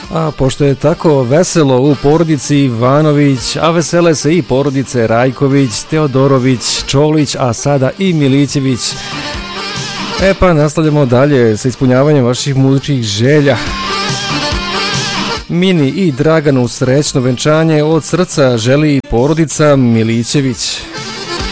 A pošto je tako veselo u porodici Ivanović, a vesele se i porodice Rajković, Teodorović, Čolić, a sada i Milićević. Pa nastavljamo dalje sa ispunjavanjem vaših muzičkih želja. Mini i Draganu srećno venčanje od srca želi porodica Milićević.